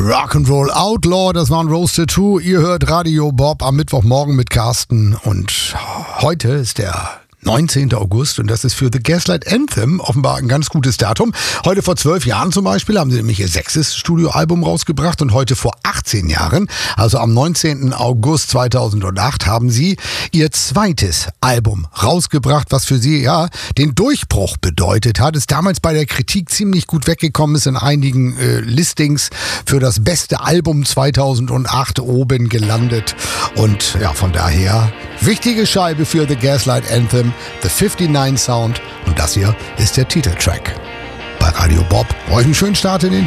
Rock'n'Roll Outlaw, das waren Roasted 2. Ihr hört Radio Bob am Mittwochmorgen mit Carsten und heute ist der 19. August und das ist für The Gaslight Anthem offenbar ein ganz gutes Datum. Heute vor 12 Jahren zum Beispiel haben sie nämlich ihr 6. Studioalbum rausgebracht und heute vor 18 Jahren, also am 19. August 2008, haben sie ihr 2. Album rausgebracht, was für sie ja den Durchbruch bedeutet hat. Ist damals bei der Kritik ziemlich gut weggekommen, ist in einigen Listings für das beste Album 2008 oben gelandet und ja, von daher wichtige Scheibe für The Gaslight Anthem, The 59 Sound und das hier ist der Titeltrack. Bei Radio Bob, euch einen schönen Start in den